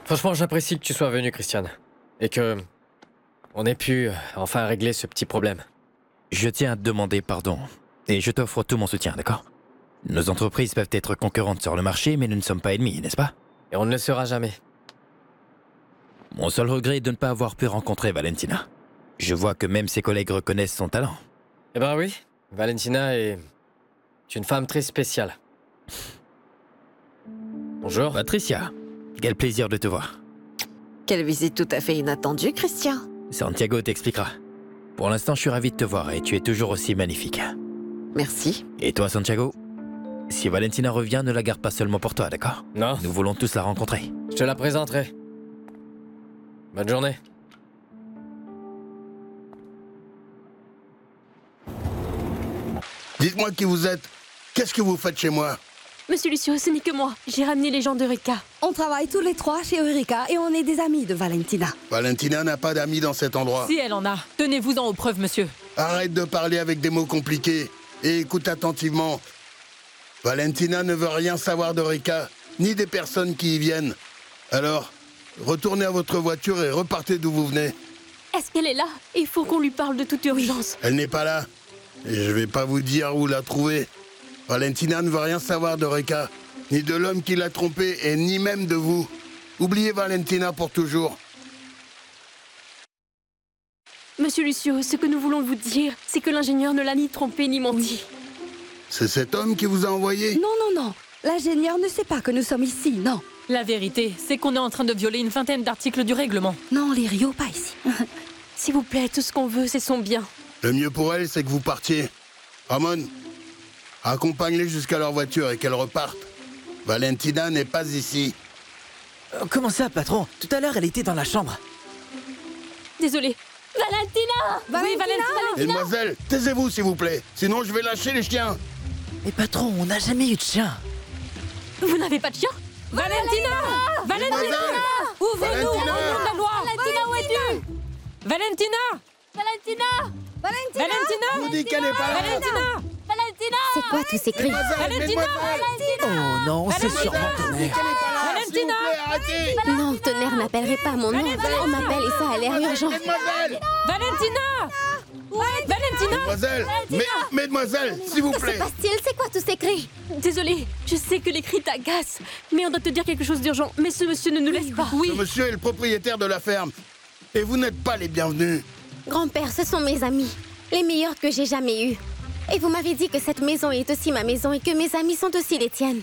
Franchement, j'apprécie que tu sois venu, Christiane. Et que... on ait pu enfin régler ce petit problème. Je tiens à te demander pardon. Et je t'offre tout mon soutien, d'accord? Nos entreprises peuvent être concurrentes sur le marché, mais nous ne sommes pas ennemis, n'est-ce pas? Et on ne le sera jamais. Mon seul regret est de ne pas avoir pu rencontrer Valentina. Je vois que même ses collègues reconnaissent son talent. Eh ben oui, Valentina est une femme très spéciale. Bonjour. Patricia, quel plaisir de te voir. Quelle visite tout à fait inattendue, Christian. Santiago t'expliquera. Pour l'instant, je suis ravi de te voir et tu es toujours aussi magnifique. Merci. Et toi, Santiago? Si Valentina revient, ne la garde pas seulement pour toi, d'accord? Non, Nous voulons tous la rencontrer. je te la présenterai. Bonne journée. Dites-moi qui vous êtes. Qu'est-ce que vous faites chez moi? Monsieur Lucio, ce n'est que moi. J'ai ramené les gens d'Eureka. On travaille tous les trois chez Eureka et on est des amis de Valentina. Valentina n'a pas d'amis dans cet endroit. Si elle en a. Tenez-vous-en aux preuves, monsieur. Arrête de parler avec des mots compliqués et écoute attentivement. Valentina ne veut rien savoir d'Eureka, ni des personnes qui y viennent. Alors, retournez à votre voiture et repartez d'où vous venez. Est-ce qu'elle est là? Il faut qu'on lui parle de toute urgence. Elle n'est pas là. Et je vais pas vous dire où la trouver. Valentina ne veut rien savoir d'Eureka, ni de l'homme qui l'a trompée, et ni même de vous. Oubliez Valentina pour toujours. Monsieur Lucio, ce que nous voulons vous dire, c'est que l'ingénieur ne l'a ni trompé ni menti. C'est cet homme qui vous a envoyé? Non, non, non. L'ingénieur ne sait pas que nous sommes ici, non. La vérité, c'est qu'on est en train de violer une vingtaine d'articles du règlement. Non, Lirio, pas ici. S'il vous plaît, tout ce qu'on veut, c'est son bien. Le mieux pour elle, c'est que vous partiez. Ramon, accompagne-les jusqu'à leur voiture et qu'elles repartent. Valentina n'est pas ici. Comment ça, patron? Tout à l'heure, elle était dans la chambre. Désolée. Valentina! Oui, Valentina! Mesdemoiselles, taisez-vous s'il vous plaît. Sinon, je vais lâcher les chiens. Mais patron, on n'a jamais eu de chien. Vous n'avez pas de chien? Valentina! Valentina! Mesdemoiselles, Ouvrez-nous au nom Valentina! de la loi! Valentina, où es-tu? Valentina! Valentina! Je vous dis qu'elle n'est pas là. Valentina! C'est quoi tous ces cris? Valentina! Oh non, c'est sûrement ta mère. Valentina! Arrêtez. Non, tonnerre n'appellerait pas mon nom. On m'appelle et ça a l'air urgent. Mesdemoiselles, Valentina! Valentina! mesdemoiselles, mesdemoiselles, s'il vous Que se plaît. passe-t-il? C'est quoi tous ces cris? Désolée, je sais que les cris t'agacent, mais on doit te dire quelque chose d'urgent. Mais ce monsieur ne nous laisse pas. Oui. Ce monsieur est le propriétaire de la ferme. Et vous n'êtes pas les bienvenus. Grand-père, ce sont mes amis. Les meilleurs que j'ai jamais eus. Et vous m'avez dit que cette maison est aussi ma maison et que mes amis sont aussi les tiennes.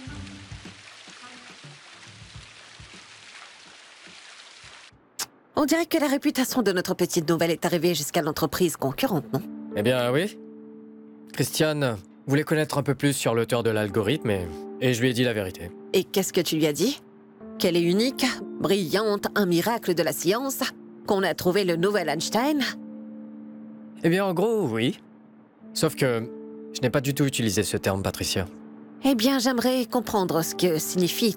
On dirait que la réputation de notre petite nouvelle est arrivée jusqu'à l'entreprise concurrente, non? Eh bien oui. Christiane voulait connaître un peu plus sur l'auteur de l'algorithme et je lui ai dit la vérité. Et qu'est-ce que tu lui as dit? Qu'elle est unique, brillante, un miracle de la science? Qu'on a trouvé le nouvel Einstein? Eh bien en gros, oui. Sauf que je n'ai pas du tout utilisé ce terme, Patricia. Eh bien, j'aimerais comprendre ce que signifie